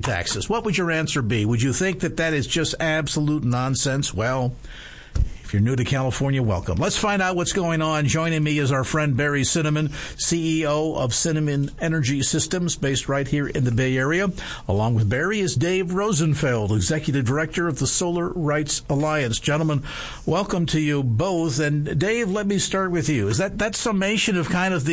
taxes. What would your answer be? Would you think that that is just absolute nonsense? Well, if you're new to California, welcome. Let's find out what's going on. Joining me is our friend Barry Cinnamon, CEO of Cinnamon Energy Systems, based right here in the Bay Area. Along with Barry is Dave Rosenfeld, Executive Director of the Solar Rights Alliance. Gentlemen, welcome to you both. And Dave, let me start with you. Is that summation of kind of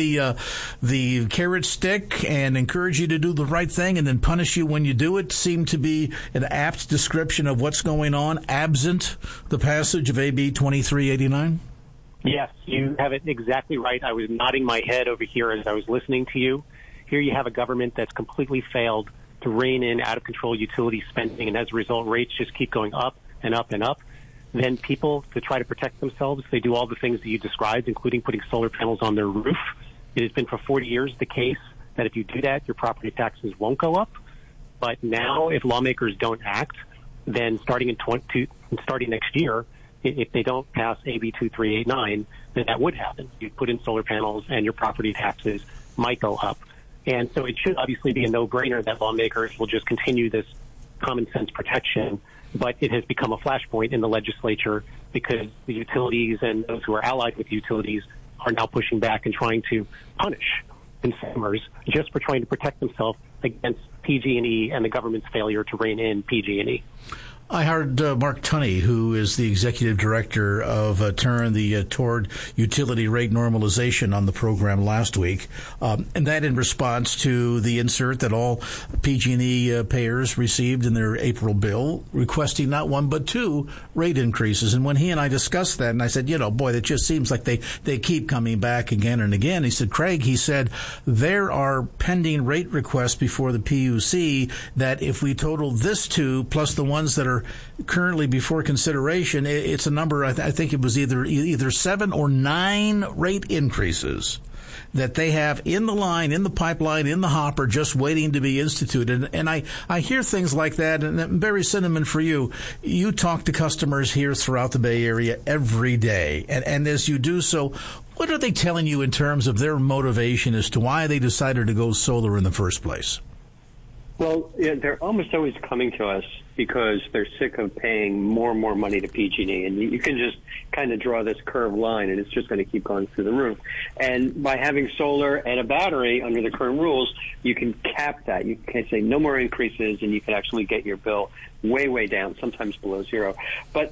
the carrot stick and encourage you to do the right thing and then punish you when you do it seem to be an apt description of what's going on, absent the passage of AB 2389? Yes, you have it exactly right. I was nodding my head over here as I was listening to you. Here you have a government that's completely failed to rein in out-of-control utility spending, and as a result, rates just keep going up and up and up. Then people, to try to protect themselves, they do all the things that you described, including putting solar panels on their roof. It has been for 40 years the case that if you do that, your property taxes won't go up. But now, if lawmakers don't act, then starting next year, if they don't pass AB 2389, then that would happen. You put in solar panels and your property taxes might go up. And so it should obviously be a no-brainer that lawmakers will just continue this common sense protection, but it has become a flashpoint in the legislature because the utilities and those who are allied with utilities are now pushing back and trying to punish consumers just for trying to protect themselves against PG&E and the government's failure to rein in PG&E. I heard Mark Tunney, who is the executive director of TURN, toward utility rate normalization, on the program last week, and that in response to the insert that all PG&E payers received in their April bill, requesting not one but two rate increases. And when he and I discussed that, and I said, boy, that just seems like they keep coming back again and again. He said, Craig, there are pending rate requests before the PUC that if we total this two plus the ones that are currently before consideration, it's a number, I think it was either 7 or 9 rate increases that they have in the line, in the pipeline, in the hopper, just waiting to be instituted. And I hear things like that. And Barry Cinnamon, for you talk to customers here throughout the Bay Area every day. And as you do so, what are they telling you in terms of their motivation as to why they decided to go solar in the first place? Well, yeah, they're almost always coming to us because they're sick of paying more and more money to PG&E. And you can just kind of draw this curved line, and it's just going to keep going through the roof. And by having solar and a battery under the current rules, you can cap that. You can say no more increases, and you can actually get your bill way, way down, sometimes below zero. But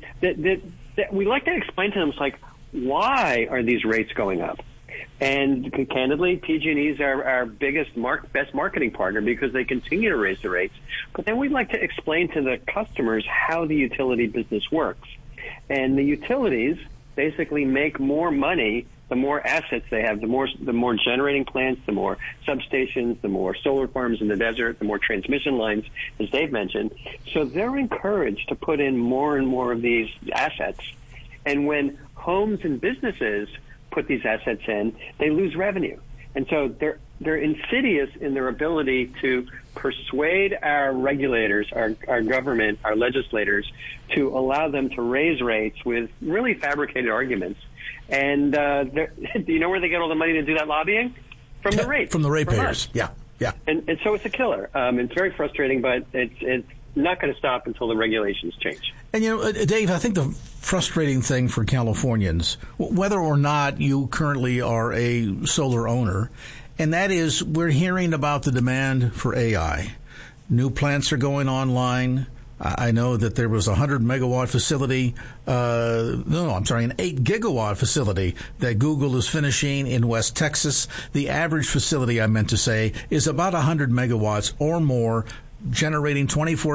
we like to explain to them, it's like, why are these rates going up? And candidly, PG&E is our best marketing partner because they continue to raise the rates. But then we'd like to explain to the customers how the utility business works. And the utilities basically make more money the more assets they have, the more generating plants, the more substations, the more solar farms in the desert, the more transmission lines, as Dave mentioned. So they're encouraged to put in more and more of these assets. And when homes and businesses put these assets in, they lose revenue. And so they're insidious in their ability to persuade our regulators, our government, our legislators, to allow them to raise rates with really fabricated arguments. And do you know where they get all the money to do that lobbying? From the rates. From the ratepayers. Yeah. And so it's a killer. It's very frustrating, but it's not going to stop until the regulations change. And, Dave, I think the frustrating thing for Californians, whether or not you currently are a solar owner, and that is we're hearing about the demand for AI. New plants are going online. I know that there was a 100-megawatt facility, an 8-gigawatt facility that Google is finishing in West Texas. The average facility, I meant to say, is about 100 megawatts or more, generating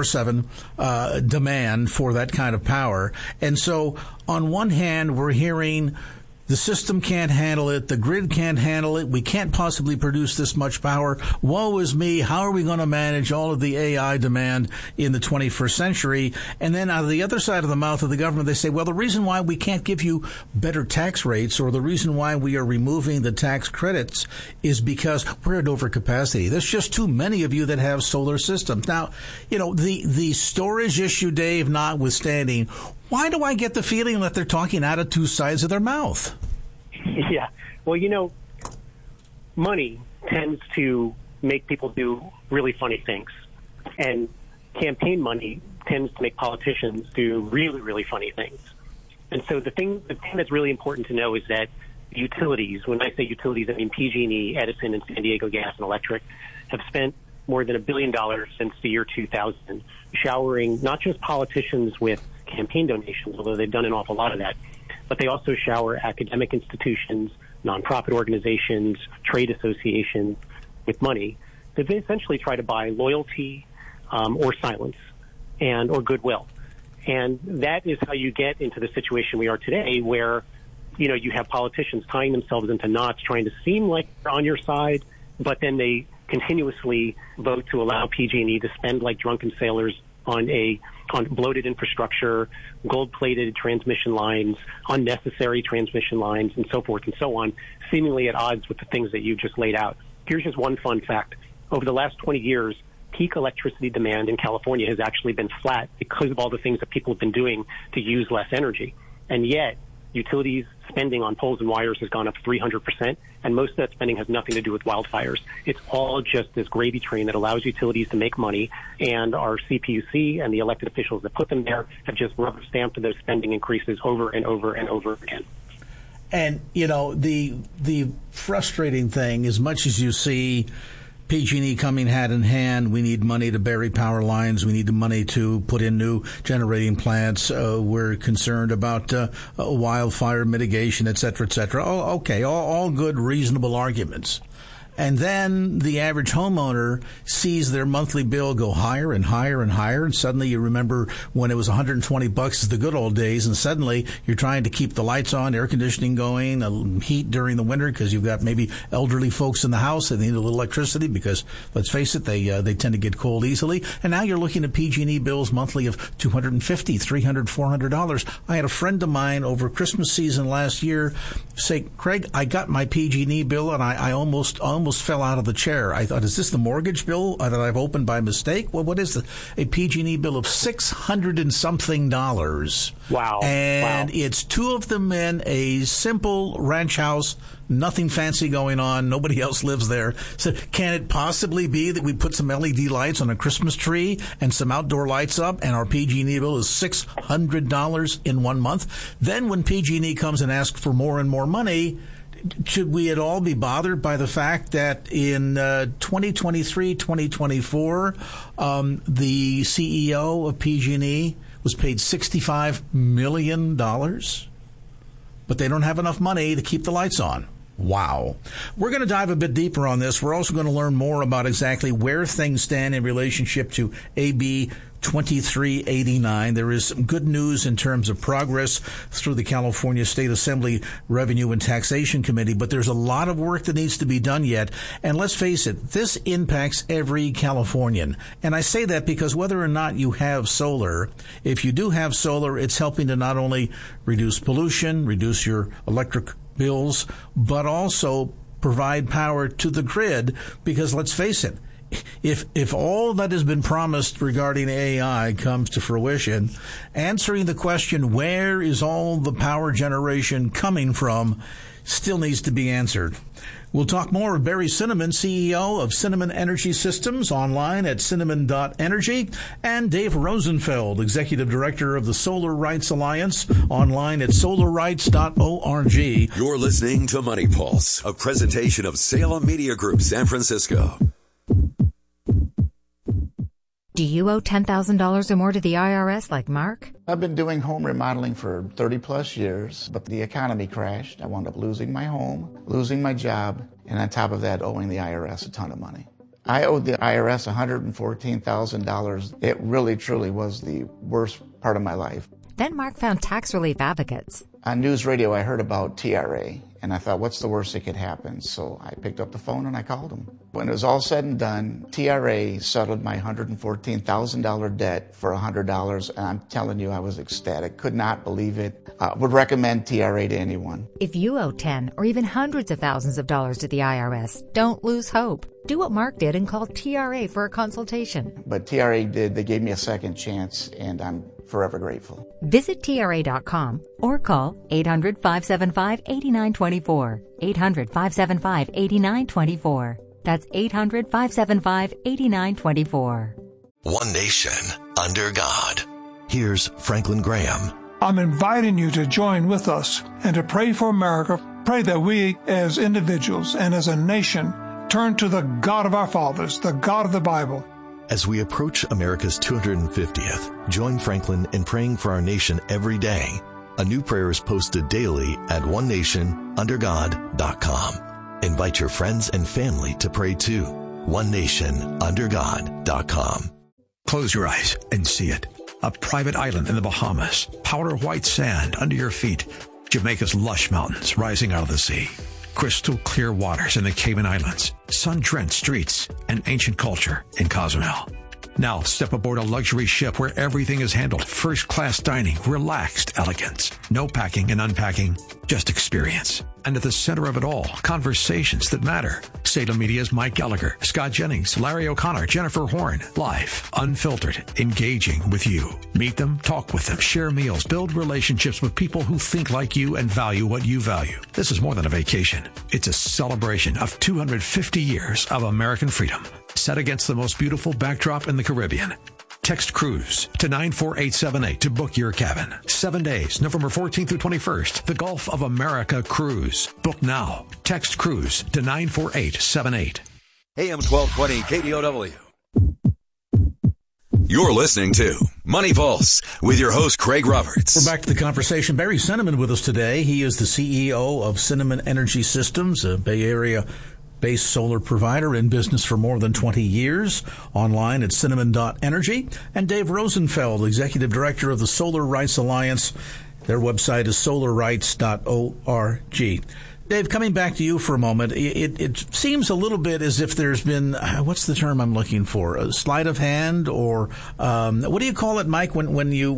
24/7 demand for that kind of power. And so on one hand, we're hearing the system can't handle it, the grid can't handle it, we can't possibly produce this much power, woe is me, how are we going to manage all of the AI demand in the 21st century? And then out of the other side of the mouth of the government, they say, well, the reason why we can't give you better tax rates, or the reason why we are removing the tax credits, is because we're at overcapacity. There's just too many of you that have solar systems. Now, the storage issue, Dave, notwithstanding, why do I get the feeling that they're talking out of two sides of their mouth? Yeah. Well, money tends to make people do really funny things. And campaign money tends to make politicians do really, really funny things. And so the thing that's really important to know is that utilities, when I say utilities, I mean PG&E, Edison, and San Diego Gas and Electric, have spent more than $1 billion since the year 2000 showering not just politicians with campaign donations, although they've done an awful lot of that, but they also shower academic institutions, nonprofit organizations, trade associations with money that they essentially try to buy loyalty or silence or goodwill. And that is how you get into the situation we are today, where you have politicians tying themselves into knots, trying to seem like they're on your side, but then they continuously vote to allow PG&E to spend like drunken sailors on bloated infrastructure, gold-plated transmission lines, unnecessary transmission lines, and so forth and so on, seemingly at odds with the things that you just laid out. Here's just one fun fact. Over the last 20 years, peak electricity demand in California has actually been flat because of all the things that people have been doing to use less energy. And yet, utilities spending on poles and wires has gone up 300%, and most of that spending has nothing to do with wildfires. It's all just this gravy train that allows utilities to make money, and our CPUC and the elected officials that put them there have just rubber stamped those spending increases over and over and over again. And, the frustrating thing, as much as you see PG&E coming hand in hand, we need money to bury power lines. We need the money to put in new generating plants. We're concerned about wildfire mitigation, et cetera, et cetera. Oh, okay, all good, reasonable arguments. And then the average homeowner sees their monthly bill go higher and higher and higher. And suddenly you remember when it was $120 is the good old days. And suddenly you're trying to keep the lights on, air conditioning going, heat during the winter because you've got maybe elderly folks in the house that need a little electricity because, let's face it, they tend to get cold easily. And now you're looking at PG&E bills monthly of $250, $300, $400. I had a friend of mine over Christmas season last year say, Craig, I got my PG&E bill and I almost fell out of the chair. I thought, is this the mortgage bill that I've opened by mistake? Well, what is a PG&E bill of $600 and something? Wow. And it's two of them in a simple ranch house, nothing fancy going on. Nobody else lives there. So can it possibly be that we put some LED lights on a Christmas tree and some outdoor lights up and our PG&E bill is $600 in 1 month? Then when PG&E comes and asks for more and more money, should we at all be bothered by the fact that in 2023, 2024, the CEO of PG&E was paid $65 million, but they don't have enough money to keep the lights on? Wow. We're going to dive a bit deeper on this. We're also going to learn more about exactly where things stand in relationship to AB 2389. There is some good news in terms of progress through the California State Assembly Revenue and Taxation Committee, but there's a lot of work that needs to be done yet. And let's face it, this impacts every Californian. And I say that because whether or not you have solar, if you do have solar, it's helping to not only reduce pollution, reduce your electric bills, but also provide power to the grid, because let's face it, if all that has been promised regarding AI comes to fruition, answering the question, where is all the power generation coming from, still needs to be answered. We'll talk more with Barry Cinnamon, CEO of Cinnamon Energy Systems, online at cinnamon.energy, and Dave Rosenfeld, Executive Director of the Solar Rights Alliance, online at solarrights.org. You're listening to Money Pulse, a presentation of Salem Media Group San Francisco. Do you owe $10,000 or more to the IRS like Mark? I've been doing home remodeling for 30 plus years, but the economy crashed. I wound up losing my home, losing my job, and on top of that, owing the IRS a ton of money. I owed the IRS $114,000. It really, truly was the worst part of my life. Then Mark found tax relief advocates. On news radio, I heard about TRA, and I thought, what's the worst that could happen? So I picked up the phone and I called them. When it was all said and done, TRA settled my $114,000 debt for $100, and I'm telling you, I was ecstatic. Could not believe it. Would recommend TRA to anyone. If you owe 10 or even hundreds of thousands of dollars to the IRS, don't lose hope. Do what Mark did and call TRA for a consultation. But TRA did. They gave me a second chance, and I'm forever grateful. Visit TRA.com or call 800-575-8924. 800-575-8924. That's 800-575-8924. One nation, under God. Here's Franklin Graham. I'm inviting you to join with us and to pray for America. Pray that we as individuals and as a nation turn to the God of our fathers, the God of the Bible. As we approach America's 250th, join Franklin in praying for our nation every day. A new prayer is posted daily at onenationundergod.com. Invite your friends and family to pray too. onenationundergod.com. Close your eyes and see it. A private island in the Bahamas, powder white sand under your feet, Jamaica's lush mountains rising out of the sea, crystal clear waters in the Cayman Islands, sun-drenched streets, and ancient culture in Cozumel. Now step aboard a luxury ship where everything is handled, first-class dining, relaxed elegance, no packing and unpacking, just experience. And at the center of it all, conversations that matter. Salem Media's Mike Gallagher, Scott Jennings, Larry O'Connor, Jennifer Horn. Live, unfiltered, engaging with you. Meet them, talk with them, share meals, build relationships with people who think like you and value what you value. This is more than a vacation. It's a celebration of 250 years of American freedom, set against the most beautiful backdrop in the Caribbean. Text Cruise to 94878 to book your cabin. 7 days, November 14th through 21st. The Gulf of America Cruise. Book now. Text Cruise to 94878. AM 1220 KDOW. You're listening to Money Pulse with your host, Craig Roberts. We're back to the conversation. Barry Cinnamon with us today. He is the CEO of Cinnamon Energy Systems, a Bay Area-based solar provider in business for more than 20 years. Online at cinnamon.energy. And Dave Rosenfeld, Executive Director of the Solar Rights Alliance. Their website is solarrights.org. Dave, coming back to you for a moment, it seems a little bit as if there's been, what's the term I'm looking for? A sleight of hand, or what do you call it, Mike, when you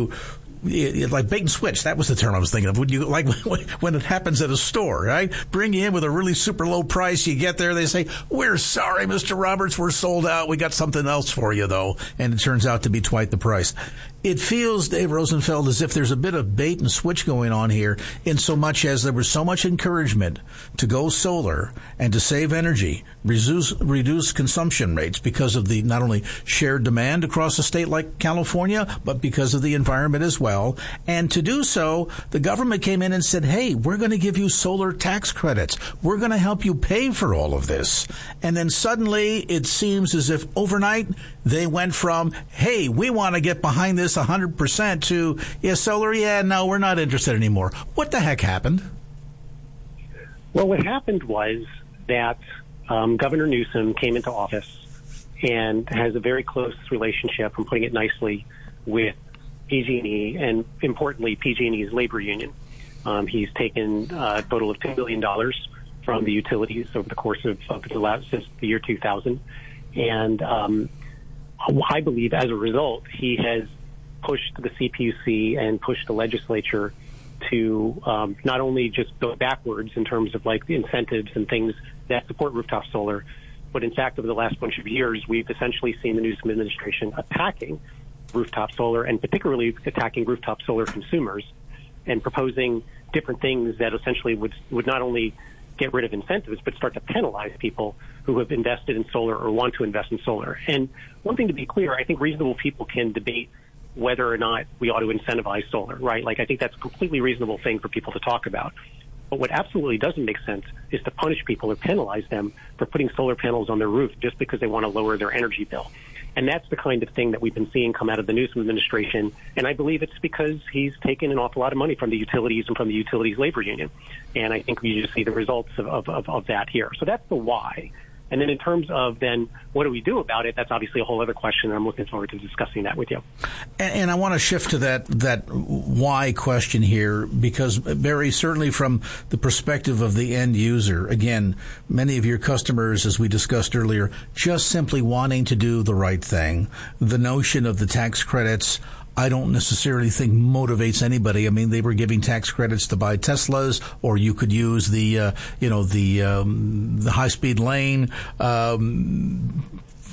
like bait and switch? That was the term I was thinking of. When you, like, when it happens at a store, right? Bring you in with a really super low price. You get there, they say, "We're sorry, Mr. Roberts, we're sold out. We got something else for you, though." And it turns out to be twice the price. It feels, Dave Rosenfeld, as if there's a bit of bait and switch going on here, in so much as there was so much encouragement to go solar and to save energy, reduce consumption rates because of the not only shared demand across a state like California, but because of the environment as well. And to do so, the government came in and said, "Hey, we're going to give you solar tax credits. We're going to help you pay for all of this." And then suddenly it seems as if overnight they went from, "Hey, we want to get behind this 100% to, "Yeah, solar, yeah, no, we're not interested anymore." What the heck happened? Well, what happened was that Governor Newsom came into office and has a very close relationship, I'm putting it nicely, with PG&E, and importantly, PG&E's labor union. He's taken a total of $2 billion from the utilities over the course of since the year 2000. And I believe as a result, he has pushed the CPUC and pushed the legislature to not only just go backwards in terms of like the incentives and things that support rooftop solar, but in fact, over the last bunch of years, we've essentially seen the Newsom administration attacking rooftop solar, and particularly attacking rooftop solar consumers, and proposing different things that essentially would not only get rid of incentives, but start to penalize people who have invested in solar or want to invest in solar. And one thing to be clear, I think reasonable people can debate whether or not we ought to incentivize solar, right? Like, I think that's a completely reasonable thing for people to talk about. But what absolutely doesn't make sense is to punish people or penalize them for putting solar panels on their roof just because they want to lower their energy bill. And that's the kind of thing that we've been seeing come out of the Newsom administration. And I believe it's because he's taken an awful lot of money from the utilities and from the utilities labor union. And I think we just see the results of that here. So that's the why. And then in terms of then what do we do about it, that's obviously a whole other question, and I'm looking forward to discussing that with you. And I want to shift to that why question here, because, Barry, certainly from the perspective of the end user, again, many of your customers, as we discussed earlier, just simply wanting to do the right thing. The notion of the tax credits, I don't necessarily think motivates anybody. I mean, they were giving tax credits to buy Teslas, or you could use the high-speed lane for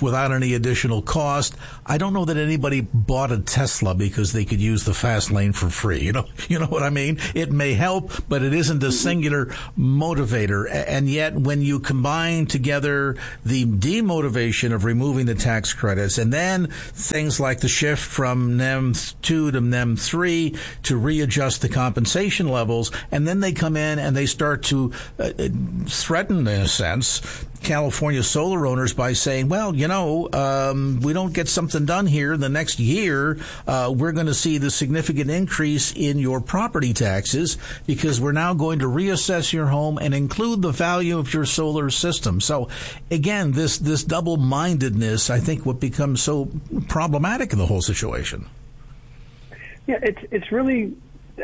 without any additional cost. I don't know that anybody bought a Tesla because they could use the fast lane for free. You know what I mean? It may help, but it isn't a singular motivator. And yet, when you combine together the demotivation of removing the tax credits and then things like the shift from NEM 2 to NEM 3 to readjust the compensation levels, and then they come in and they start to threaten, in a sense, California solar owners by saying, well, we don't get something done here the next year, we're going to see the significant increase in your property taxes because we're now going to reassess your home and include the value of your solar system. So, again, this double-mindedness, I think, what becomes so problematic in the whole situation. Yeah, it's really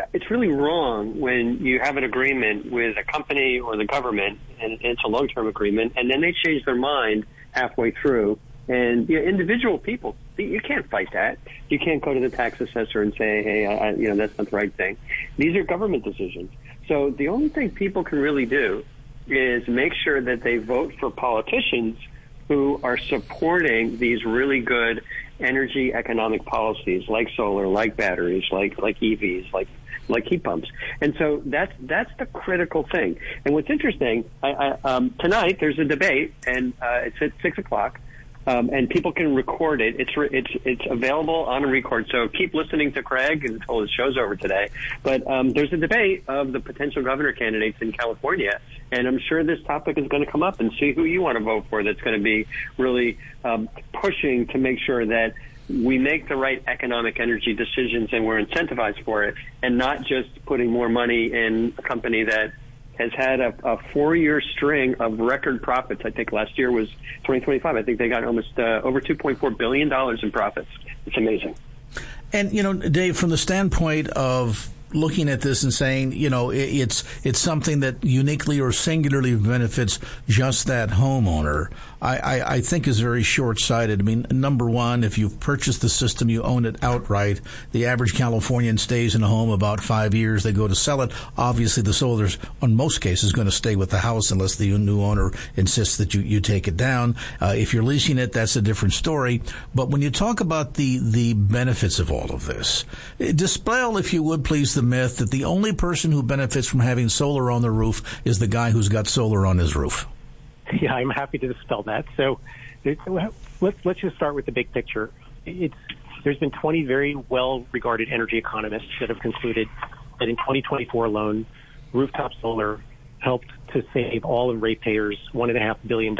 wrong when you have an agreement with a company or the government, and it's a long-term agreement, and then they change their mind halfway through. And individual people, you can't fight that. You can't go to the tax assessor and say, hey, that's not the right thing. These are government decisions. So the only thing people can really do is make sure that they vote for politicians who are supporting these really good energy economic policies like solar, like batteries, like EVs, like heat pumps. And so that's the critical thing. And what's interesting, tonight there's a debate, and it's at 6:00. And people can record it. It's available on a record. So keep listening to Craig until his show's over today. But there's a debate of the potential governor candidates in California, and I'm sure this topic is going to come up, and see who you want to vote for. That's going to be really pushing to make sure that we make the right economic energy decisions and we're incentivized for it, and not just putting more money in a company that has had a 4-year string of record profits. I think last year was 2025. I think they got almost over $2.4 billion in profits. It's amazing. And, Dave, from the standpoint of looking at this and saying, it's something that uniquely or singularly benefits just that homeowner, I think is very short-sighted. I mean, number one, if you've purchased the system, you own it outright. The average Californian stays in a home about 5 years. They go to sell it. Obviously, the solar's, in most cases, going to stay with the house unless the new owner insists that you take it down. If you're leasing it, that's a different story. But when you talk about the benefits of all of this, dispel, if you would, please, the myth that the only person who benefits from having solar on the roof is the guy who's got solar on his roof. Yeah, I'm happy to dispel that. So let's just start with the big picture. There's been 20 very well-regarded energy economists that have concluded that in 2024 alone, rooftop solar helped to save all of ratepayers $1.5 billion.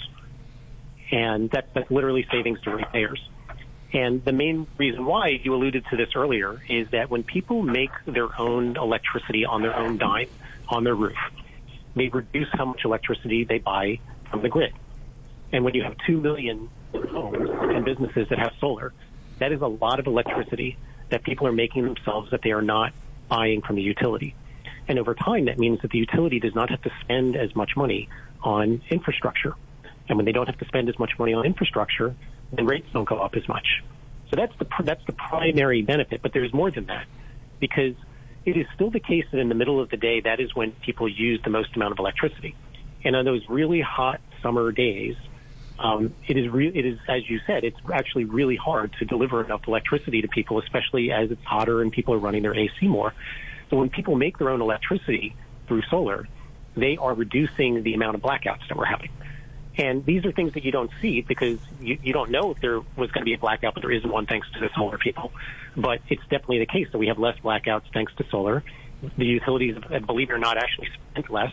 And that's literally savings to ratepayers. And the main reason why, you alluded to this earlier, is that when people make their own electricity on their own dime on their roof, they reduce how much electricity they buy from the grid. And when you have 2 million homes and businesses that have solar, that is a lot of electricity that people are making themselves that they are not buying from the utility. And over time, that means that the utility does not have to spend as much money on infrastructure. And when they don't have to spend as much money on infrastructure, then rates don't go up as much. So that's the primary benefit. But there's more than that, because it is still the case that in the middle of the day, that is when people use the most amount of electricity. And on those really hot summer days, it is, as you said, it's actually really hard to deliver enough electricity to people, especially as it's hotter and people are running their AC more. So when people make their own electricity through solar, they are reducing the amount of blackouts that we're having. And these are things that you don't see because you don't know if there was going to be a blackout, but there isn't one thanks to the solar people. But it's definitely the case that we have less blackouts thanks to solar. The utilities, believe it or not, actually spent less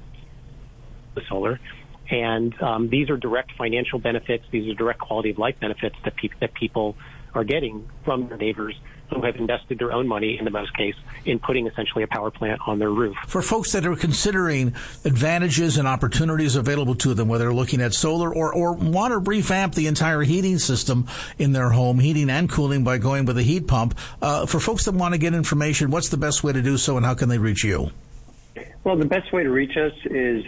with solar. And these are direct financial benefits. These are direct quality of life benefits that people are getting from their neighbors who have invested their own money, in the most case, in putting essentially a power plant on their roof. For folks that are considering advantages and opportunities available to them, whether they're looking at solar or want to revamp the entire heating system in their home, heating and cooling by going with a heat pump, for folks that want to get information, what's the best way to do so and how can they reach you? Well, the best way to reach us is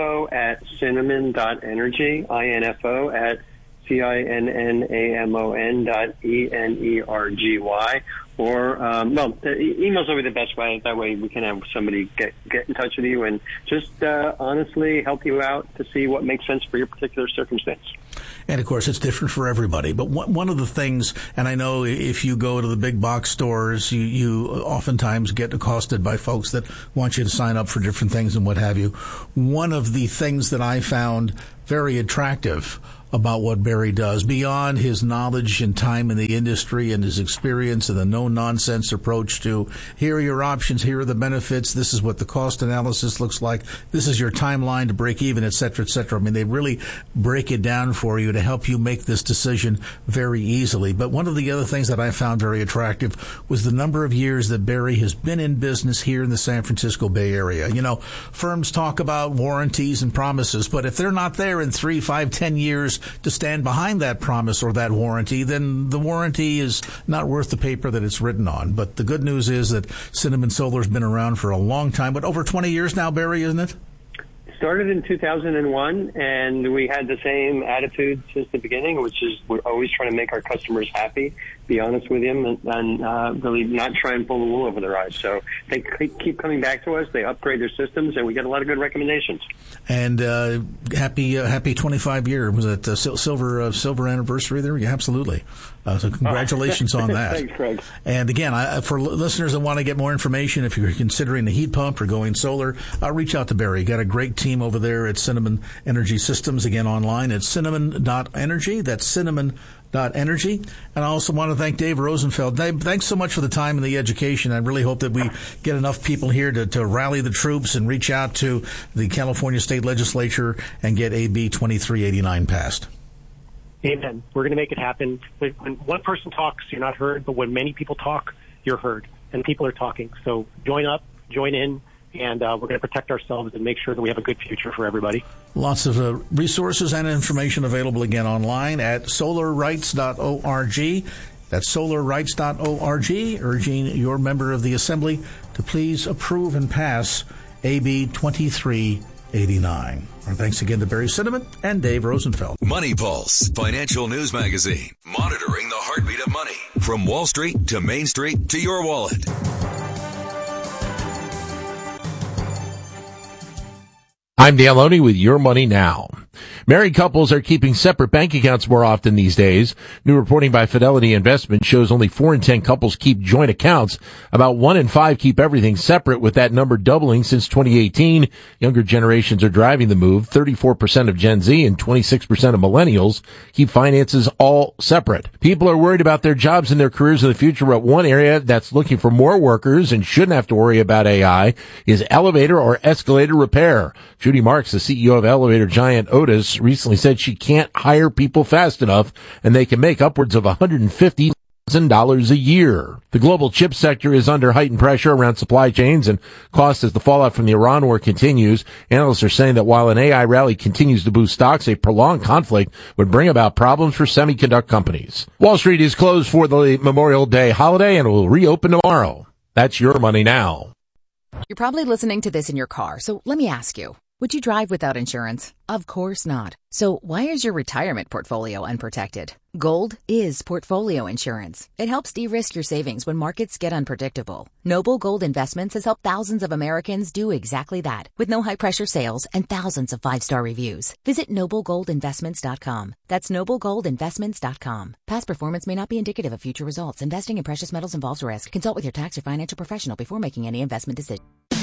info@cinnamon.energy, INFO at CINNAMON.ENERGY, or email's always the best way. That way we can have somebody get in touch with you and just honestly help you out to see what makes sense for your particular circumstance. And, of course, it's different for everybody. But one of the things, and I know if you go to the big box stores, you oftentimes get accosted by folks that want you to sign up for different things and what have you. One of the things that I found very attractive about what Barry does, beyond his knowledge and time in the industry and his experience and the no-nonsense approach to, here are your options, here are the benefits, this is what the cost analysis looks like, this is your timeline to break even, et cetera, et cetera. I mean, they really break it down for you to help you make this decision very easily. But one of the other things that I found very attractive was the number of years that Barry has been in business here in the San Francisco Bay Area. You know, firms talk about warranties and promises, but if they're not there in 3, 5, 10 years to stand behind that promise or that warranty, then the warranty is not worth the paper that it's written on. But the good news is that Cinnamon Solar's been around for a long time, but over 20 years now, Barry, isn't it? Started in 2001, and we had the same attitude since the beginning, which is we're always trying to make our customers happy, be honest with them, and really not try and pull the wool over their eyes. So they keep coming back to us. They upgrade their systems, and we get a lot of good recommendations. And happy 25 year. Was it silver anniversary there? Yeah, absolutely. So congratulations on that. Thanks, Craig. And again, for listeners that want to get more information, if you're considering the heat pump or going solar, reach out to Barry. Got a great team over there at Cinnamon Energy Systems. Again, online at cinnamon.energy. That's cinnamon.energy. And I also want to thank Dave Rosenfeld. Dave, thanks so much for the time and the education. I really hope that we get enough people here to rally the troops and reach out to the California State Legislature and get AB 2389 passed. Amen. We're going to make it happen. When one person talks, you're not heard, but when many people talk, you're heard. And people are talking. So join up, join in, and we're going to protect ourselves and make sure that we have a good future for everybody. Lots of resources and information available again online at solarrights.org. That's solarrights.org, urging your member of the Assembly to please approve and pass AB 2389. Our thanks again to Barry Cinnamon and Dave Rosenfeld. Money Pulse, financial news magazine, monitoring the heartbeat of money. From Wall Street to Main Street to your wallet. I'm Dan Loney with Your Money Now. Married couples are keeping separate bank accounts more often these days. New reporting by Fidelity Investment shows only 4 in 10 couples keep joint accounts. About 1 in 5 keep everything separate, with that number doubling since 2018. Younger generations are driving the move. 34% of Gen Z and 26% of millennials keep finances all separate. People are worried about their jobs and their careers in the future, but one area that's looking for more workers and shouldn't have to worry about AI is elevator or escalator repair. Judy Marks, the CEO of elevator giant Otis, recently said she can't hire people fast enough, and they can make upwards of $150,000 a year. The global chip sector is under heightened pressure around supply chains and costs as the fallout from the Iran war continues. Analysts are saying that while an AI rally continues to boost stocks, a prolonged conflict would bring about problems for semiconductor companies. Wall Street is closed for the Memorial Day holiday and will reopen tomorrow. That's Your Money Now. You're probably listening to this in your car, so let me ask you. Would you drive without insurance? Of course not. So why is your retirement portfolio unprotected? Gold is portfolio insurance. It helps de-risk your savings when markets get unpredictable. Noble Gold Investments has helped thousands of Americans do exactly that, with no high-pressure sales and thousands of 5-star reviews. Visit noblegoldinvestments.com. That's noblegoldinvestments.com. Past performance may not be indicative of future results. Investing in precious metals involves risk. Consult with your tax or financial professional before making any investment decision.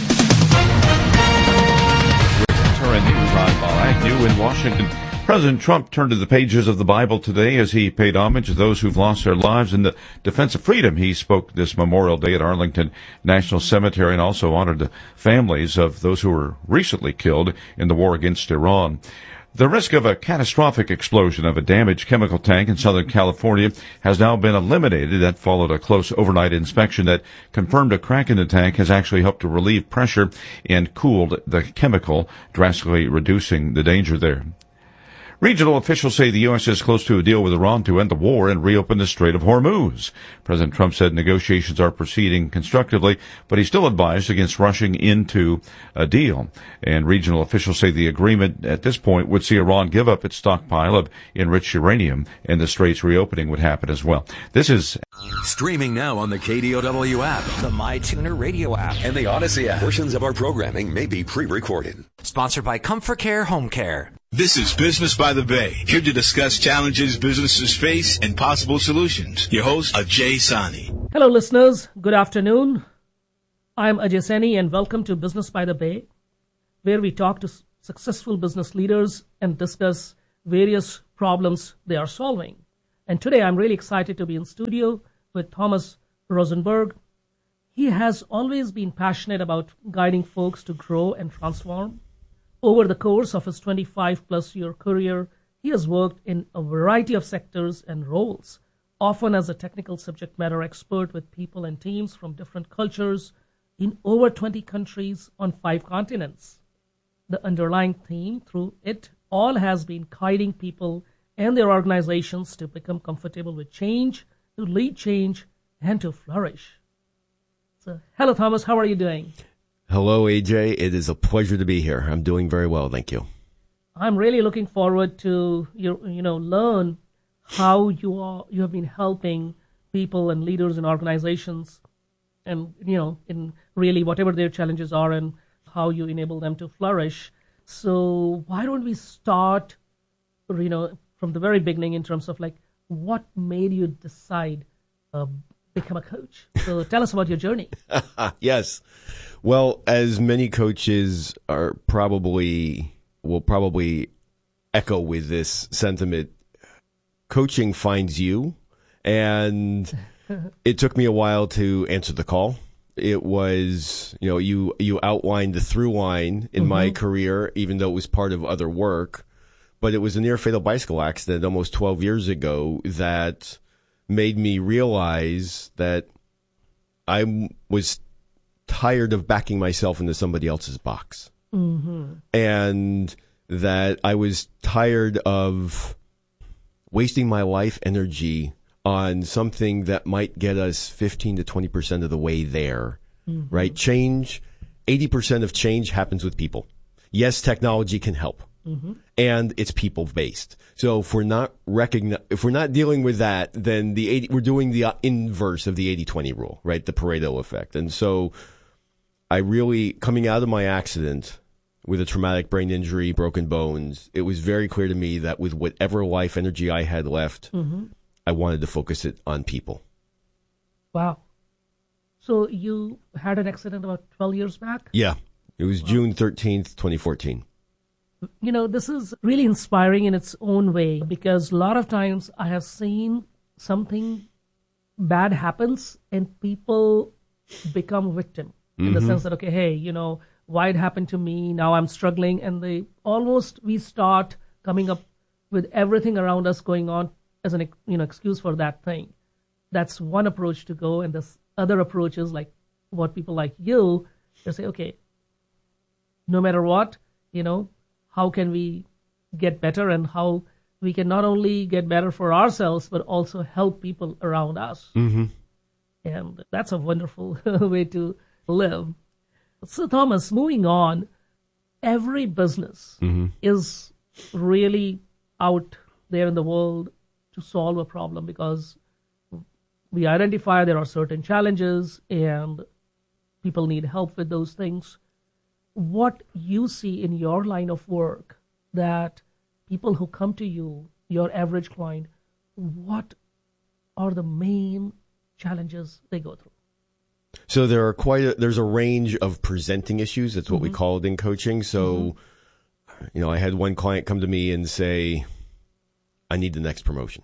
Current news on Agnew in Washington. President Trump turned to the pages of the Bible today as he paid homage to those who've lost their lives in the defense of freedom. He spoke this Memorial Day at Arlington National Cemetery and also honored the families of those who were recently killed in the war against Iran. The risk of a catastrophic explosion of a damaged chemical tank in Southern California has now been eliminated. That followed a close overnight inspection that confirmed a crack in the tank has actually helped to relieve pressure and cooled the chemical, drastically reducing the danger there. Regional officials say the U.S. is close to a deal with Iran to end the war and reopen the Strait of Hormuz. President Trump said negotiations are proceeding constructively, but he still advised against rushing into a deal. And regional officials say the agreement at this point would see Iran give up its stockpile of enriched uranium, and the strait's reopening would happen as well. This is streaming now on the KDOW app, the MyTuner radio app, and the Odyssey app. Portions of our programming may be pre-recorded. Sponsored by Comfort Care Home Care. This is Business by the Bay, here to discuss challenges businesses face and possible solutions. Your host, Ajay Sani. Hello, listeners. Good afternoon. I'm Ajay Sani, and welcome to Business by the Bay, where we talk to successful business leaders and discuss various problems they are solving. And today I'm really excited to be in studio with Thomas Rosenberg. He has always been passionate about guiding folks to grow and transform. Over the course of his 25-plus-year career, he has worked in a variety of sectors and roles, often as a technical subject matter expert with people and teams from different cultures in over 20 countries on 5 continents. The underlying theme through it all has been guiding people and their organizations to become comfortable with change, to lead change, and to flourish. So, hello, Thomas. How are you doing? Hello, AJ. It is a pleasure to be here. I'm doing very well, thank you. I'm really looking forward to learn how you have been helping people and leaders and organizations, and in really whatever their challenges are, and how you enable them to flourish. So why don't we start, from the very beginning in terms of what made you decide become a coach? So tell us about your journey. Yes. Well, as many coaches will probably echo with this sentiment, coaching finds you, and it took me a while to answer the call. It was, you outlined the through line in my career, even though it was part of other work, but it was a near fatal bicycle accident almost 12 years ago that made me realize that I was tired of backing myself into somebody else's box. And that I was tired of wasting my life energy on something that might get us 15 to 20% of the way there, right? Change, 80% of change happens with people. Yes, technology can help. And it's people based. So if we're not dealing with that, then we're doing the inverse of the 80-20 rule, right? The Pareto effect. And so I really, coming out of my accident with a traumatic brain injury, broken bones, it was very clear to me that with whatever life energy I had left, I wanted to focus it on people. Wow. So you had an accident about 12 years back? Yeah. It was June 13th, 2014. This is really inspiring in its own way, because a lot of times I have seen something bad happens and people become victim in the sense that, okay, hey, why it happened to me, now I'm struggling, and we start coming up with everything around us going on as an excuse for that thing. That's one approach to go, and this other approach is like what people like you, they say, okay, no matter what, how can we get better, and how we can not only get better for ourselves, but also help people around us. And that's a wonderful way to live. So, Thomas, moving on, every business is really out there in the world to solve a problem, because we identify there are certain challenges and people need help with those things. What you see in your line of work that people who come to you, your average client, what are the main challenges they go through? So there's a range of presenting issues. That's what we call it in coaching. So, I had one client come to me and say, I need the next promotion.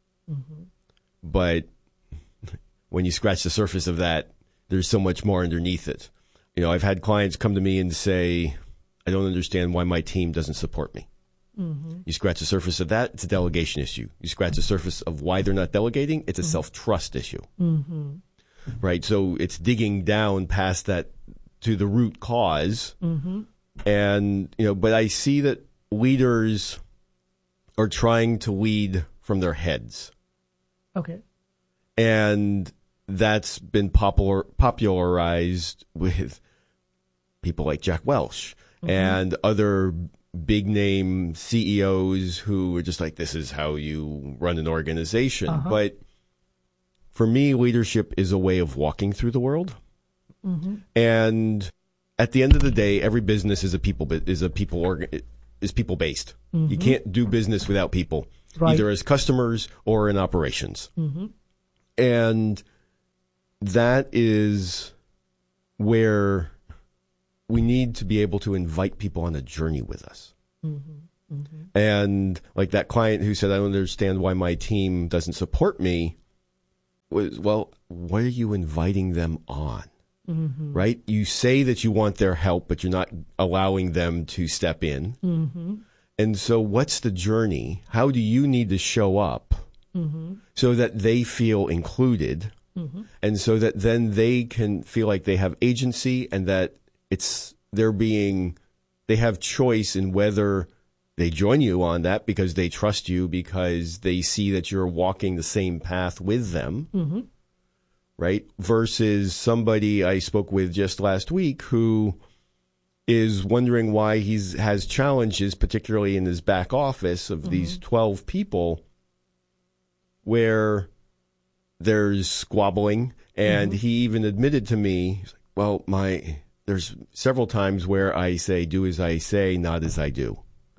But when you scratch the surface of that, there's so much more underneath it. I've had clients come to me and say, I don't understand why my team doesn't support me. You scratch the surface of that, it's a delegation issue. You scratch the surface of why they're not delegating, it's a self-trust issue. Right? So it's digging down past that to the root cause. And, but I see that leaders are trying to lead from their heads. Okay. And that's been popularized with people like Jack Welch and other big name CEOs who are just like, this is how you run an organization. But for me, leadership is a way of walking through the world. And at the end of the day, every business is people based. You can't do business without people, either as customers or in operations. And that is where we need to be able to invite people on a journey with us. And like that client who said, I don't understand why my team doesn't support me, was, well, what are you inviting them on? Right? You say that you want their help, but you're not allowing them to step in. And so what's the journey? How do you need to show up so that they feel included and so that then they can feel like they have agency and that they have choice in whether they join you on that because they trust you, because they see that you're walking the same path with them. Right? Versus somebody I spoke with just last week who is wondering why he has challenges, particularly in his back office of these 12 people, where there's squabbling. And he even admitted to me, well, there's several times where I say, do as I say, not as I do.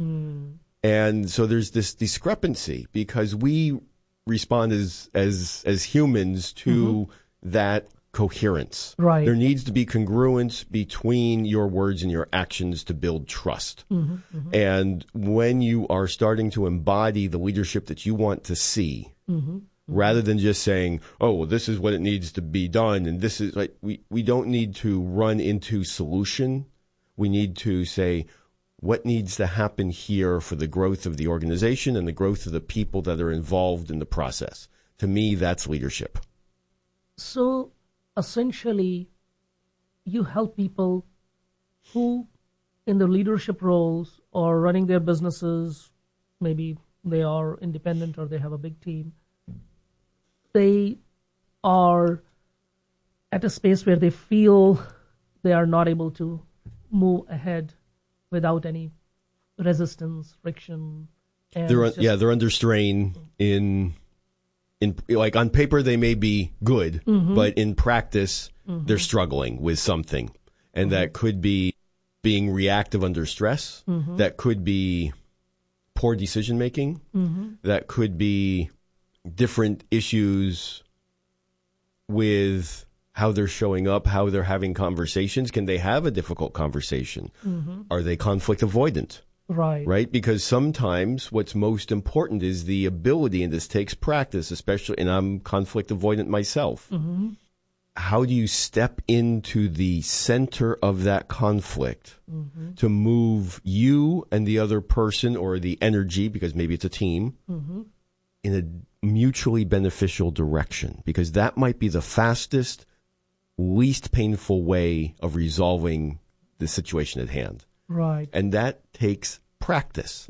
And so there's this discrepancy because we respond as humans to that coherence. Right. There needs to be congruence between your words and your actions to build trust. And when you are starting to embody the leadership that you want to see, rather than just saying, oh, well, this is what it needs to be done, and this is like, we don't need to run into solution. We need to say, what needs to happen here for the growth of the organization and the growth of the people that are involved in the process? To me, that's leadership. So essentially, you help people who, in the leadership roles or running their businesses, maybe they are independent or they have a big team, they are at a space where they feel they are not able to move ahead without any resistance, friction. And they're under strain in like on paper they may be good, but in practice they're struggling with something, and that could be being reactive under stress. That could be poor decision making. That could be different issues with how they're showing up, how they're having conversations. Can they have a difficult conversation? Are they conflict avoidant? Right? Because sometimes what's most important is the ability, and this takes practice, especially, and I'm conflict avoidant myself. How do you step into the center of that conflict to move you and the other person, or the energy, because maybe it's a team, in a mutually beneficial direction? Because that might be the fastest, least painful way of resolving the situation at hand. Right. And that takes practice.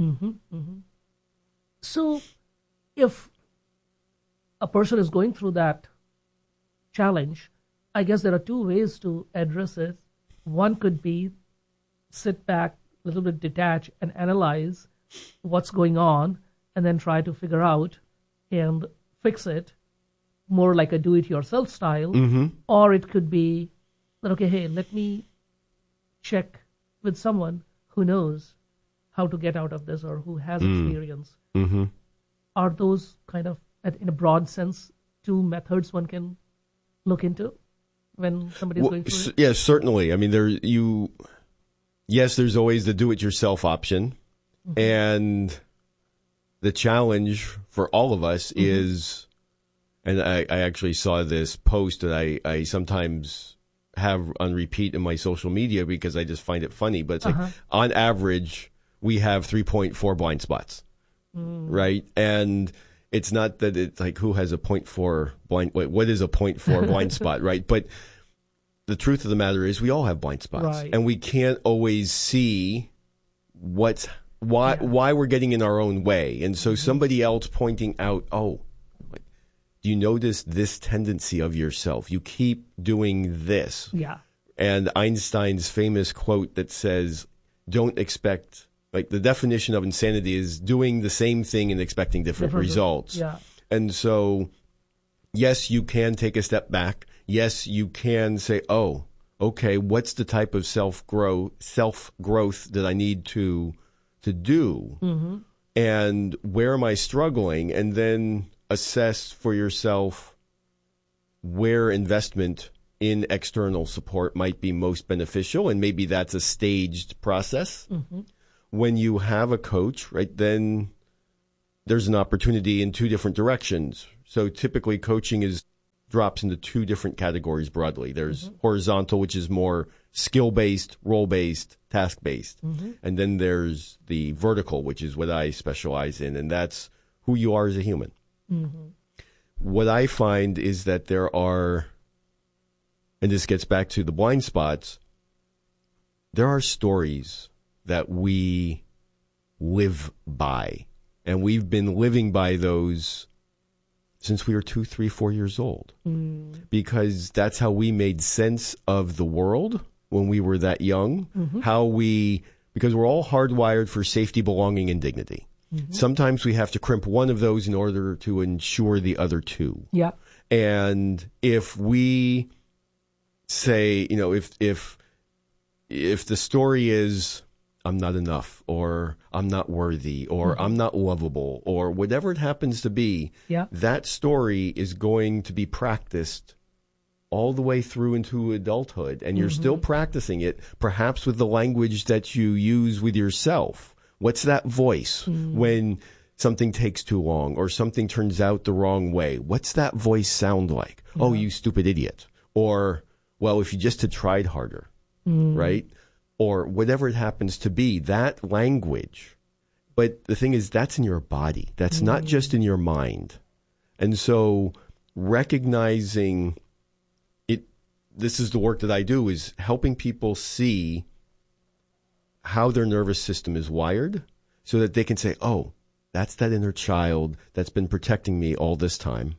So if a person is going through that challenge, I guess there are two ways to address it. One could be sit back, a little bit detach, and analyze what's going on, and then try to figure out and fix it, more like a do-it-yourself style. Or it could be that, okay, hey, let me check with someone who knows how to get out of this or who has experience. Are those kind of, in a broad sense, two methods one can look into when somebody's going through it? Yes, certainly. I mean, there's always the do-it-yourself option. And the challenge for all of us is, and I actually saw this post that I sometimes have on repeat in my social media because I just find it funny, but it's like, on average, we have 3.4 blind spots, right? And it's not that it's like who has a 0.4 blind, what is a 0.4 blind spot, right? But the truth of the matter is we all have blind spots, and we can't always see what's why we're getting in our own way. And so somebody else pointing out, do you notice this tendency of yourself? You keep doing this. Yeah. And Einstein's famous quote that says, don't expect, like the definition of insanity is doing the same thing and expecting different results. Yeah. And so, yes, you can take a step back. Yes, you can say, okay, what's the type of self-growth that I need to do? Mm-hmm. And where am I struggling? And then assess for yourself where investment in external support might be most beneficial. And maybe that's a staged process. Mm-hmm. When you have a coach, right, then there's an opportunity in two different directions. So typically coaching drops into two different categories broadly. There's horizontal, which is more skill-based, role-based, task-based. And then there's the vertical, which is what I specialize in, and that's who you are as a human. What I find is that there are, and this gets back to the blind spots, there are stories that we live by, and we've been living by those since we were 2, 3, 4 years old, because that's how we made sense of the world when we were that young. Because we're all hardwired for safety, belonging, and dignity. Sometimes we have to crimp one of those in order to ensure the other two. Yeah. And if we say, if the story is, I'm not enough, or I'm not worthy, or I'm not lovable, or whatever it happens to be, that story is going to be practiced all the way through into adulthood. And you're still practicing it, perhaps with the language that you use with yourself. What's that voice when something takes too long or something turns out the wrong way? What's that voice sound like? Oh, you stupid idiot. Or, well, if you just had tried harder, right? Or whatever it happens to be, that language. But the thing is, that's in your body. That's not just in your mind. And so recognizing it, this is the work that I do, is helping people see how their nervous system is wired so that they can say, that's that inner child that's been protecting me all this time.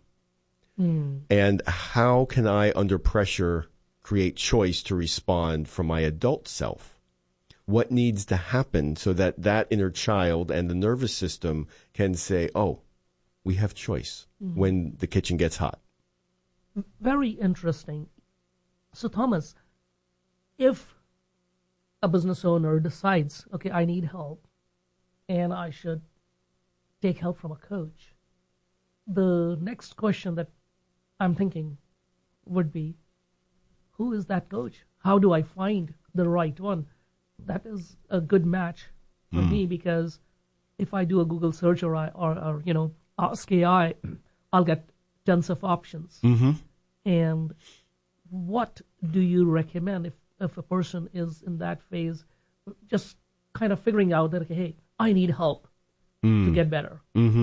And how can I, under pressure, create choice to respond from my adult self? What needs to happen so that that inner child and the nervous system can say, we have choice when the kitchen gets hot? Very interesting. So, Thomas, if a business owner decides, okay, I need help and I should take help from a coach, the next question that I'm thinking would be, who is that coach? How do I find the right one? That is a good match for me, because if I do a Google search or ask AI, I'll get tons of options. And what do you recommend if a person is in that phase, just kind of figuring out that, okay, hey, I need help to get better?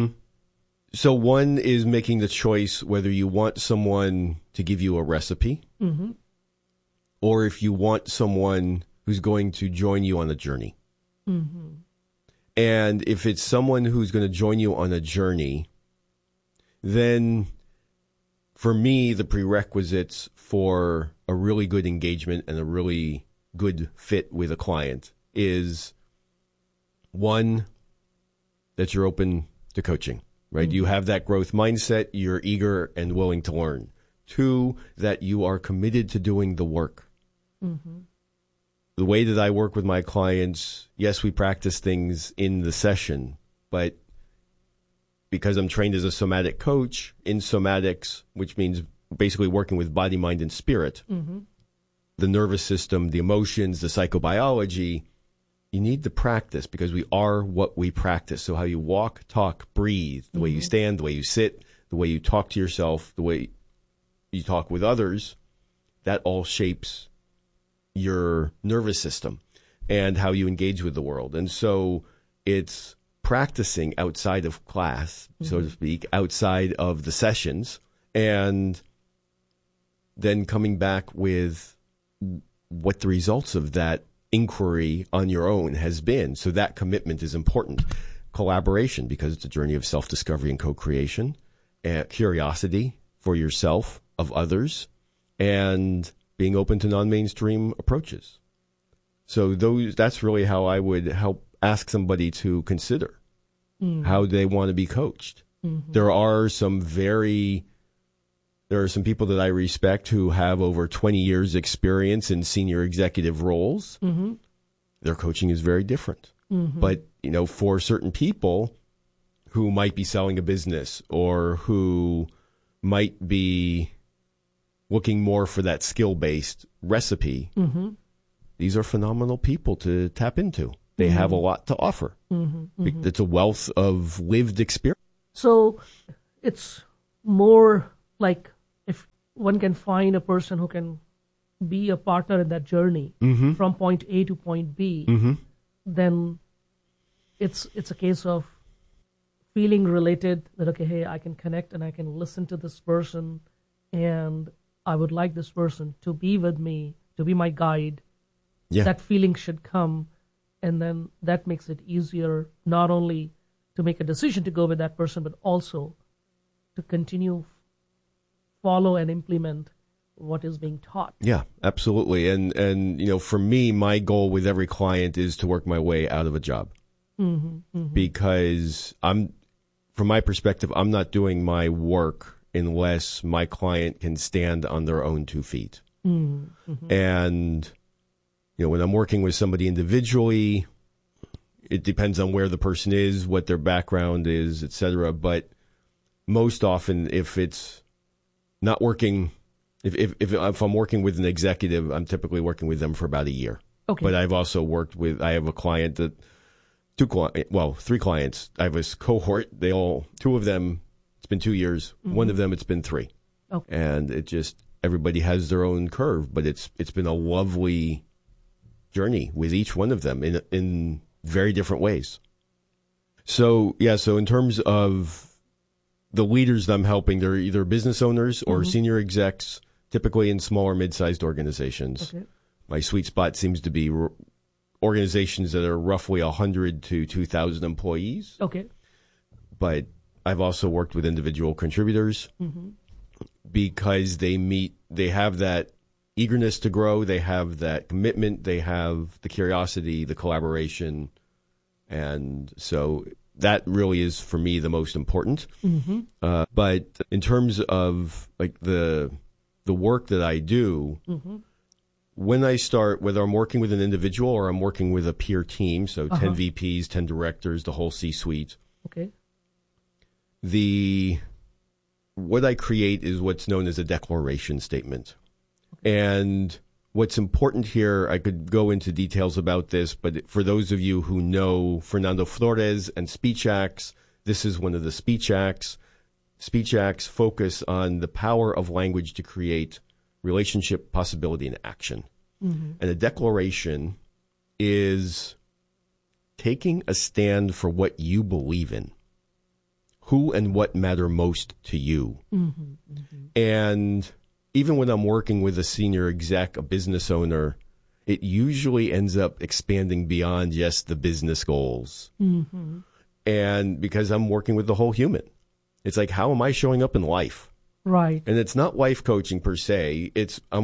So one is making the choice whether you want someone to give you a recipe or if you want someone who's going to join you on a journey. And if it's someone who's going to join you on a journey, then for me, the prerequisites for a really good engagement and a really good fit with a client is, one, that you're open to coaching, right? You have that growth mindset, you're eager and willing to learn. Two, that you are committed to doing the work. The way that I work with my clients, yes, we practice things in the session, but because I'm trained as a somatic coach in somatics, which means basically working with body, mind, and spirit, the nervous system, the emotions, the psychobiology, you need to practice because we are what we practice. So how you walk, talk, breathe, the way you stand, the way you sit, the way you talk to yourself, the way you talk with others, that all shapes your nervous system and how you engage with the world. And so it's practicing outside of class, so to speak, outside of the sessions, and then coming back with what the results of that inquiry on your own has been. So that commitment is important. Collaboration, because it's a journey of self-discovery and co-creation, and curiosity for yourself, of others, and being open to non-mainstream approaches. So that's really how I would help ask somebody to consider how they want to be coached. Mm-hmm. There are some people that I respect who have over 20 years experience in senior executive roles. Mm-hmm. Their coaching is very different. Mm-hmm. But, for certain people who might be selling a business or who might be looking more for that skill-based recipe, these are phenomenal people to tap into. They have a lot to offer. It's a wealth of lived experience. So it's more like if one can find a person who can be a partner in that journey from point A to point B, then it's a case of feeling related, that, okay, hey, I can connect and I can listen to this person, and I would like this person to be with me, to be my guide. Yeah. That feeling should come, and then that makes it easier not only to make a decision to go with that person, but also to continue follow and implement what is being taught. Yeah, absolutely. And for me, my goal with every client is to work my way out of a job. Because from my perspective, I'm not doing my work unless my client can stand on their own 2 feet. And, when I'm working with somebody individually, it depends on where the person is, what their background is, etc. But most often, if it's not working, if I'm working with an executive, I'm typically working with them for about a year. Okay. But I've also I have a client that, 3 clients. I have a cohort. 2 of them, it's been 2 years. One of them, it's been 3. Okay. And everybody has their own curve, but it's been a lovely journey with each one of them in very different ways. So in terms of the leaders that I'm helping, they're either business owners or senior execs, typically in smaller, mid-sized organizations. Okay. My sweet spot seems to be organizations that are roughly 100 to 2,000 employees. Okay. But I've also worked with individual contributors because they have that eagerness to grow, they have that commitment, they have the curiosity, the collaboration, and so that really is for me the most important. But in terms of like the work that I do, when I start, whether I'm working with an individual or I'm working with a peer team, so 10 VPs, 10 directors, the whole C-suite. Okay. What I create is what's known as a declaration statement. And what's important here, I could go into details about this, but for those of you who know Fernando Flores and Speech Acts, this is one of the Speech Acts. Speech Acts focus on the power of language to create relationship, possibility, and action. And a declaration is taking a stand for what you believe in, who and what matter most to you. And even when I'm working with a senior exec, a business owner, it usually ends up expanding beyond just the business goals. And because I'm working with the whole human, it's like, how am I showing up in life? Right. And it's not life coaching per se.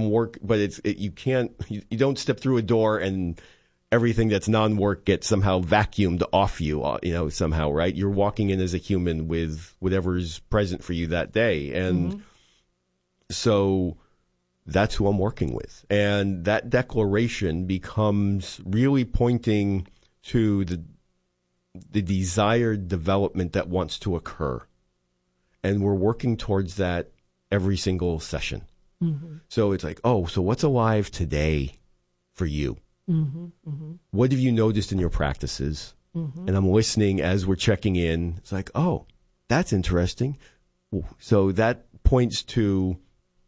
You don't step through a door and everything that's non-work gets somehow vacuumed off you, somehow, right? You're walking in as a human with whatever's present for you that day. And so that's who I'm working with. And that declaration becomes really pointing to the desired development that wants to occur. And we're working towards that every single session. So it's like, so what's alive today for you? What have you noticed in your practices? And I'm listening as we're checking in. It's like, that's interesting. So that points to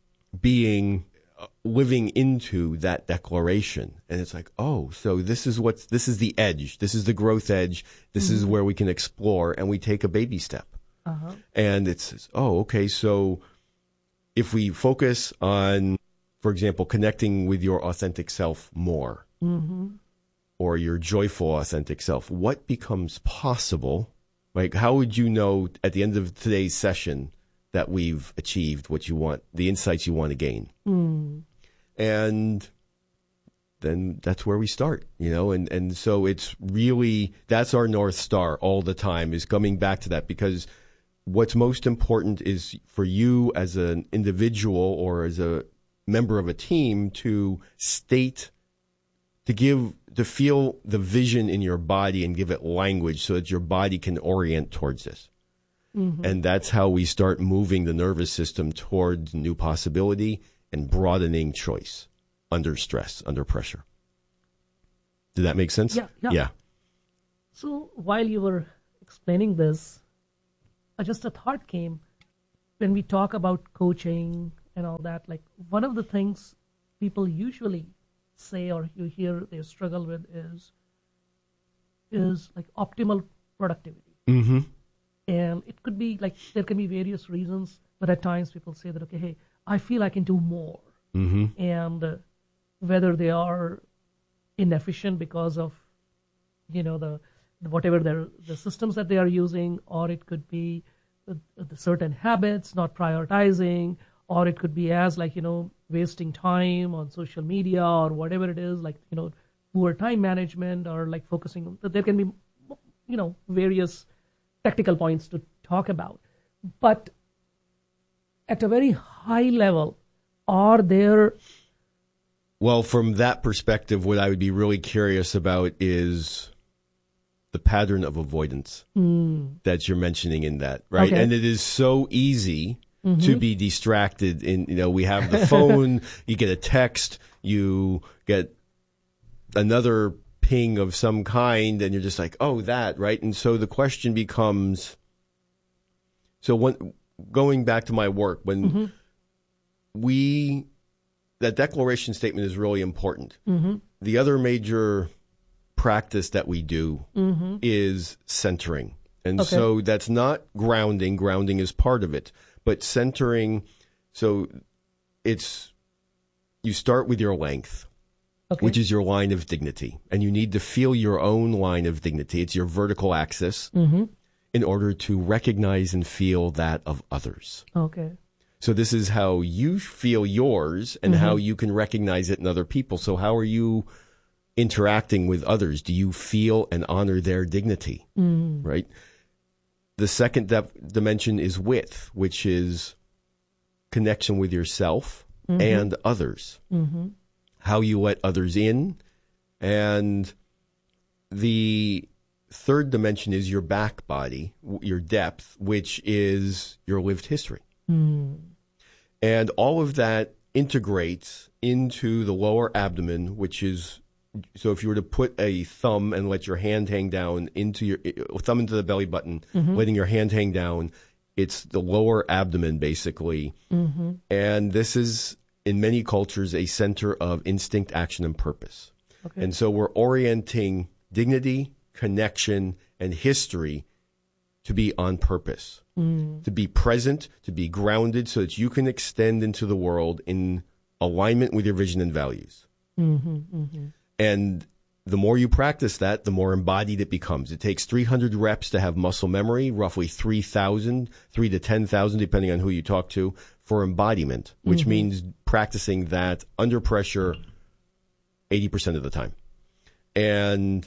living into that declaration. And it's like, so this is the edge. This is the growth edge. This is where we can explore, and we take a baby step. And it's, okay, so if we focus on, for example, connecting with your authentic self more, or your joyful, authentic self, what becomes possible? Like, how would you know at the end of today's session that we've achieved what you want, the insights you want to gain? And then that's where we start, and so it's really, that's our North Star all the time, is coming back to that, because what's most important is for you as an individual or as a member of a team to feel the vision in your body and give it language so that your body can orient towards this. And that's how we start moving the nervous system toward new possibility and broadening choice under stress, under pressure. Did that make sense? Yeah. So while you were explaining this, just a thought came when we talk about coaching and all that. Like, one of the things people usually say, or you hear they struggle with, is like optimal productivity. And it could be like, there can be various reasons, but at times people say that, okay, hey, I feel I can do more. And whether they are inefficient because of, the systems that they are using, or it could be the certain habits, not prioritizing, or it could be as like, wasting time on social media or whatever it is, like, poor time management, or like focusing. There can be, various technical points to talk about. But at a very high level, are there... Well, from that perspective, what I would be really curious about is the pattern of avoidance that you're mentioning in that, right? Okay. And it is so easy to be distracted. We have the phone, you get a text, you get another ping of some kind, and you're just like, oh, that, right? And so the question becomes, going back to my work, when that declaration statement is really important. The other major practice that we do is centering. And so that's not grounding. Grounding is part of it. But centering, so you start with your length, which is your line of dignity. And you need to feel your own line of dignity. It's your vertical axis in order to recognize and feel that of others. So this is how you feel yours and how you can recognize it in other people. So how are you interacting with others? Do you feel and honor their dignity? Right? The second dimension is width, which is connection with yourself and others. How you let others in. And the third dimension is your back body, your depth, which is your lived history. And all of that integrates into the lower abdomen, which is, so if you were to put a thumb and let your hand hang down into your thumb into the belly button, letting your hand hang down, it's the lower abdomen basically. And this is, in many cultures, a center of instinct, action, and purpose. And so we're orienting dignity, connection, and history to be on purpose, to be present, to be grounded so that you can extend into the world in alignment with your vision and values. And the more you practice that, the more embodied it becomes. It takes 300 reps to have muscle memory, roughly 3,000 to 10,000, depending on who you talk to, for embodiment, which means practicing that under pressure 80% of the time. And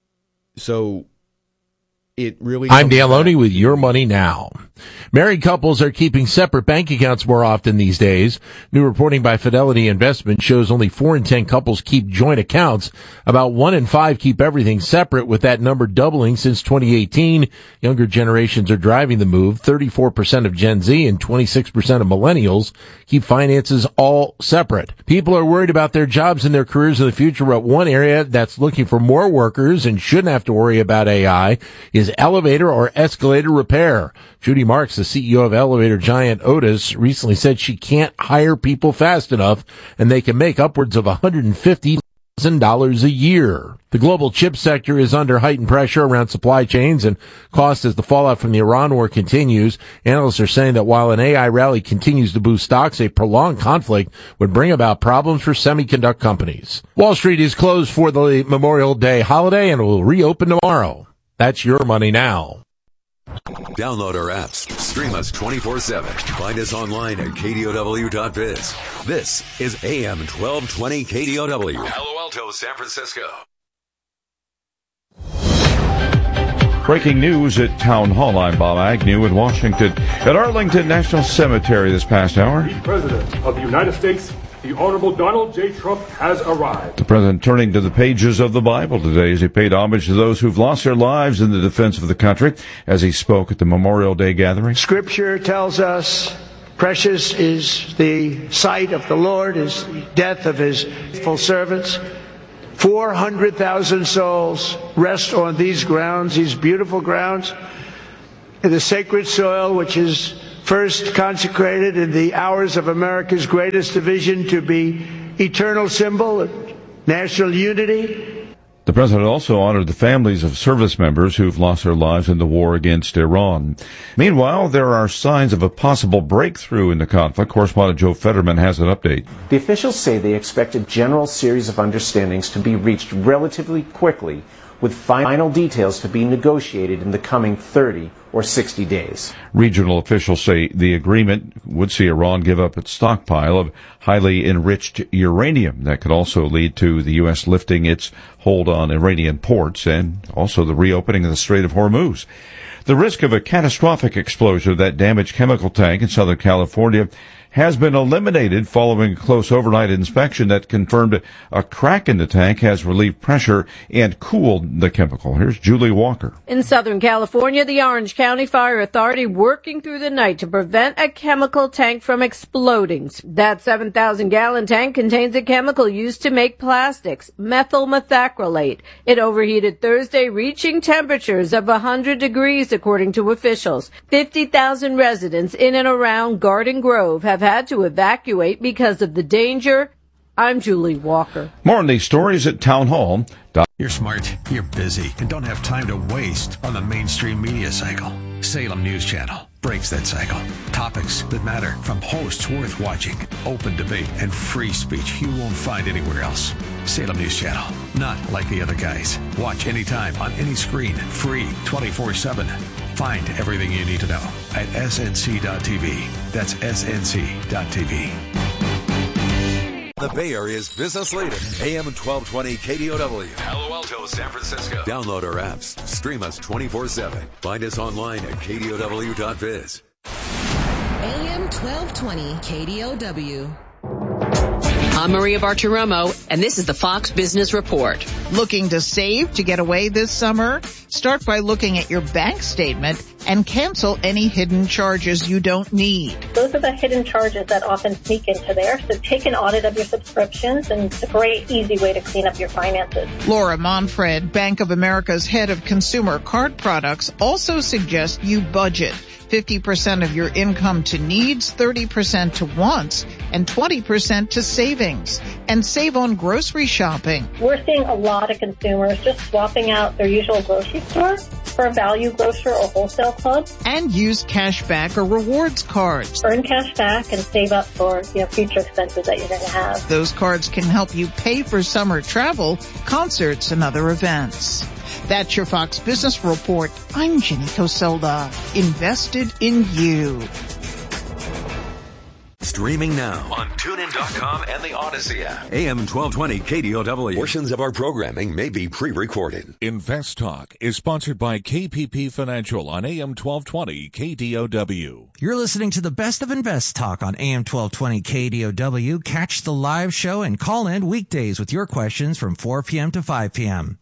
so it really... I'm Dan Loney with Your Money Now. Married couples are keeping separate bank accounts more often these days. New reporting by Fidelity Investment shows only 4 in 10 couples keep joint accounts. About 1 in 5 keep everything separate, with that number doubling since 2018. Younger generations are driving the move. 34% of Gen Z and 26% of millennials keep finances all separate. People are worried about their jobs and their careers in the future, but one area that's looking for more workers and shouldn't have to worry about AI is elevator or escalator repair. Judy Marks, the CEO of elevator giant Otis, recently said she can't hire people fast enough, and they can make upwards of $150 $1,000 a year. The global chip sector is under heightened pressure around supply chains and cost as the fallout from the Iran war continues. Analysts are saying that while an AI rally continues to boost stocks, a prolonged conflict would bring about problems for semiconductor companies. Wall Street is closed for the Memorial Day holiday and will reopen tomorrow. That's Your Money Now. Download our apps. Stream us 24/7. Find us online at KDOW.biz. This is AM 1220 KDOW. Palo Alto, San Francisco. Breaking news at Town Hall. I'm Bob Agnew in Washington. At Arlington National Cemetery this past hour, the President of the United States, the Honorable Donald J. Trump, has arrived. The President turning to the pages of the Bible today as he paid homage to those who've lost their lives in the defense of the country as he spoke at the Memorial Day gathering. Scripture tells us precious is the sight of the Lord, is the death of his faithful servants. 400,000 souls rest on these grounds, these beautiful grounds, in the sacred soil which is first consecrated in the hours of America's greatest division to be eternal symbol of national unity. The President also honored the families of service members who've lost their lives in the war against Iran. Meanwhile, there are signs of a possible breakthrough in the conflict. Correspondent Joe Fetterman has an update. The officials say they expect a general series of understandings to be reached relatively quickly, with final details to be negotiated in the coming 30 or 60 days. Regional officials say the agreement would see Iran give up its stockpile of highly enriched uranium. That could also lead to the U.S. lifting its hold on Iranian ports and also the reopening of the Strait of Hormuz. The risk of a catastrophic explosion of that damaged chemical tank in Southern California has been eliminated following a close overnight inspection that confirmed a crack in the tank has relieved pressure and cooled the chemical. Here's Julie Walker. In Southern California, the Orange County Fire Authority working through the night to prevent a chemical tank from exploding. That 7,000-gallon tank contains a chemical used to make plastics, methyl methacrylate. It overheated Thursday, reaching temperatures of 100 degrees, according to officials. 50,000 residents in and around Garden Grove have had to evacuate because of the danger. I'm Julie Walker. More on these stories at Town Hall. You're smart, you're busy, and don't have time to waste on the mainstream media cycle. Salem News Channel breaks that cycle. Topics that matter from hosts worth watching, open debate, and free speech you won't find anywhere else. Salem News Channel, not like the other guys. Watch anytime on any screen, free 24/7. Find everything you need to know at snc.tv. That's snc.tv. The Bay Area's business leader, AM 1220 KDOW. Palo Alto, San Francisco. Download our apps. Stream us 24/7. Find us online at KDOW.biz. AM 1220 KDOW. I'm Maria Bartiromo, and this is the Fox Business Report. Looking to save to get away this summer? Start by looking at your bank statement and cancel any hidden charges you don't need. Those are the hidden charges that often sneak into there. So take an audit of your subscriptions, and it's a great, easy way to clean up your finances. Laura Monfred, Bank of America's head of consumer card products, also suggests you budget 50% of your income to needs, 30% to wants, and 20% to savings. And save on grocery shopping. We're seeing a lot of consumers just swapping out their usual grocery store for a value grocer or wholesale club. And use cash back or rewards cards. Earn cash back and save up for future expenses that you're going to have. Those cards can help you pay for summer travel, concerts, and other events. That's your Fox Business Report. I'm Jenny Coselda. Invested in you. Streaming now on TuneIn.com and the Odyssey app. AM 1220 KDOW. Portions of our programming may be pre-recorded. Invest Talk is sponsored by KPP Financial on AM 1220 KDOW. You're listening to the best of Invest Talk on AM 1220 KDOW. Catch the live show and call in weekdays with your questions from 4 p.m. to 5 p.m.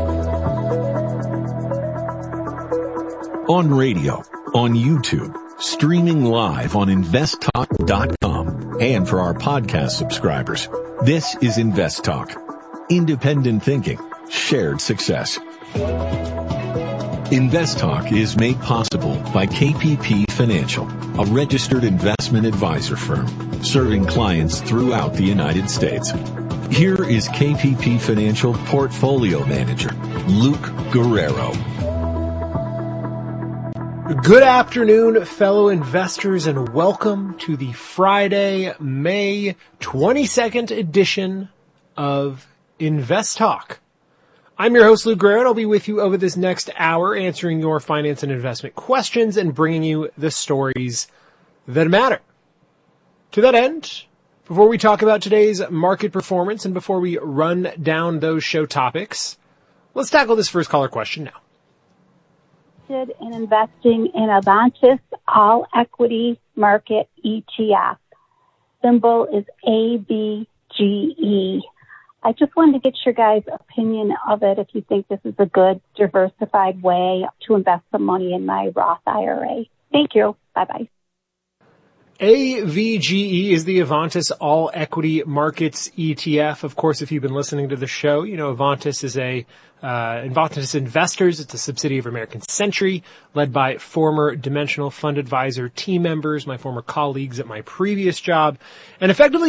On radio, on YouTube, streaming live on investtalk.com, and for our podcast subscribers. This is Invest Talk. Independent thinking, shared success. Invest Talk is made possible by KPP Financial, a registered investment advisor firm serving clients throughout the United States. Here is KPP Financial Portfolio Manager, Luke Guerrero. Good afternoon, fellow investors, and welcome to the Friday, May 22nd edition of Invest Talk. I'm your host, Luke Guerrero, and I'll be with you over this next hour answering your finance and investment questions and bringing you the stories that matter. To that end, before we talk about today's market performance and before we run down those show topics, let's tackle this first caller question now. In investing in Avantis All Equity Market ETF. Symbol is AVGE. I just wanted to get your guys' opinion of it if you think this is a good diversified way to invest some money in my Roth IRA. Thank you. Bye-bye. AVGE is the Avantis All Equity Markets ETF. Of course, if you've been listening to the show, you know Avantis is Avantis Investors. It's a subsidiary of American Century, led by former Dimensional Fund Advisor team members, my former colleagues at my previous job, and effectively